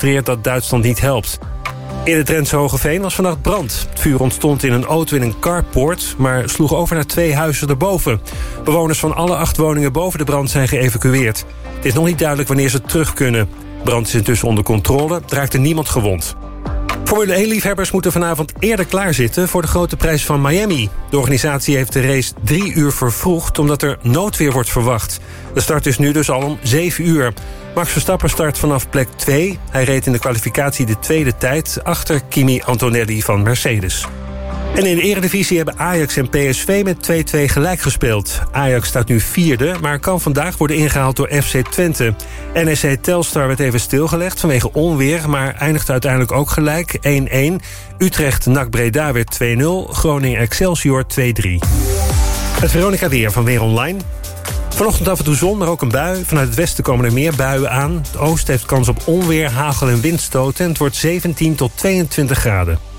demonstreert dat Duitsland niet helpt. In het Drentse Hogeveen was vannacht brand. Het vuur ontstond in een auto in een carport, maar sloeg over naar 2 huizen erboven. Bewoners van alle 8 woningen boven de brand zijn geëvacueerd. Het is nog niet duidelijk wanneer ze terug kunnen. Brand is intussen onder controle, er raakte niemand gewond. Formule 1-liefhebbers moeten vanavond eerder klaarzitten voor de grote prijs van Miami. De organisatie heeft de race 3 uur vervroegd omdat er noodweer wordt verwacht. De start is nu dus al om 7 uur. Max Verstappen start vanaf plek 2. Hij reed in de kwalificatie de tweede tijd achter Kimi Antonelli van Mercedes. En in de Eredivisie hebben Ajax en PSV met 2-2 gelijk gespeeld. Ajax staat nu 4e, maar kan vandaag worden ingehaald door FC Twente. NEC Telstar werd even stilgelegd vanwege onweer, maar eindigde uiteindelijk ook gelijk 1-1. Utrecht NAC Breda werd 2-0, Groningen Excelsior 2-3. Het Veronica Weer van Weer Online. Vanochtend af en toe zon, maar ook een bui. Vanuit het westen komen er meer buien aan. Het oosten heeft kans op onweer, hagel en windstoten. En het wordt 17 tot 22 graden.